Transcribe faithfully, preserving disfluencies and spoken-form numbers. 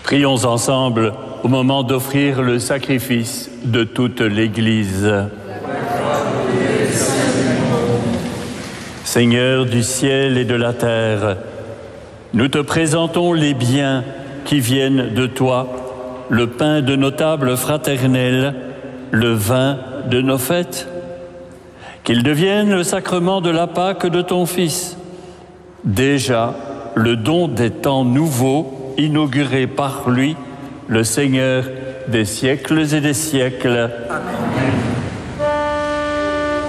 Prions ensemble au moment d'offrir le sacrifice de toute l'Église. Seigneur du ciel et de la terre, nous te présentons les biens qui viennent de toi, le pain de nos tables fraternelles, le vin de nos fêtes. Qu'ils deviennent le sacrement de la Pâque de ton Fils, déjà le don des temps nouveaux inauguré par lui, le Seigneur des siècles et des siècles. Amen.